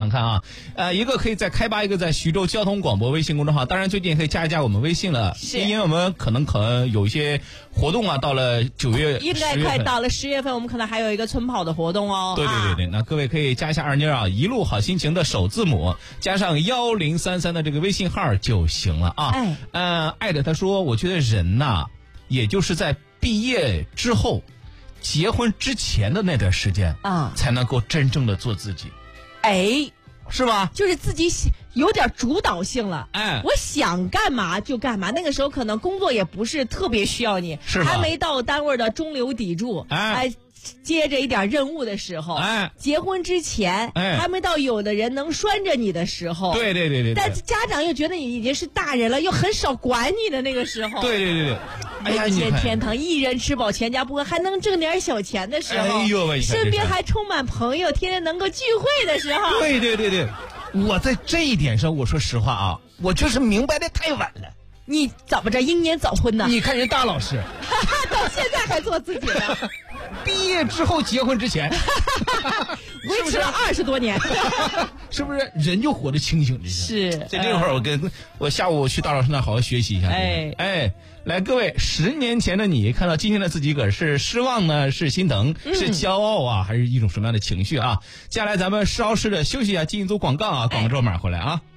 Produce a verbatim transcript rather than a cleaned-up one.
看看啊。呃，一个可以在开吧，一个在徐州交通广播微信公众号。当然，最近可以加一加我们微信了，因为我们可能可能有一些活动啊，到了九月， 应该快到了十月份，我们可能还有一个春跑的活动哦。 对对对对，啊、那各位可以加一下二妮啊，一路好心情的首字母加上幺零三三的这个微信号就行了啊。 哎， 呃，爱的他说，我觉得人呐，也就是在毕业之后。结婚之前的那段时间啊，才能够真正的做自己， 哎， 是吧？ 就是自己有点主导性了， 哎， 我想干嘛就干嘛。那个时候可能工作也不是特别需要你， 是还没到单位的中流砥柱， 哎。 哎接着一点任务的时候， 哎， 结婚之前，哎，还没到有的人能拴着你的时候， 对对对对， 但家长又觉得你已经是大人了，又很少管你的那个时候， 对对对对， 哎呀，见天堂，一人吃饱全家不饿，还能挣点小钱的时候， 哎呦喂， 身边还充满朋友，天天能够聚会的时候， 对对对对，我在这一点上，我说实话啊，我就是明白的太晚了。 你怎么着英年早婚呢？ 你看人大老师， 到现在还做自己呢。 毕业之后结婚之前， 维持了二十多年， 是不是人就活得清醒？ 是。 在这会儿，我跟我下午去大老师那好好学习一下。 哎哎，来各位，十年前的你看到今天的自己个儿是失望呢，是心疼，是骄傲啊，还是一种什么样的情绪啊？接下来咱们稍事的休息一下，进一组广告啊，广告之后马上回来啊。